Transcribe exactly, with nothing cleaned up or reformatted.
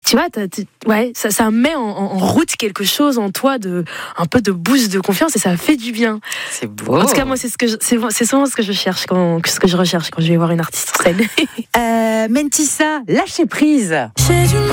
tu vois, t'as, t'as, ouais, ça, ça met en, en route quelque chose en toi, de, un peu de boost de confiance, et ça fait du bien. C'est beau. En tout cas, moi, c'est, ce que je, c'est, c'est souvent ce que je cherche, quand, ce que je recherche quand je vais voir une artiste sur scène. Euh, Mentissa, lâcher prise.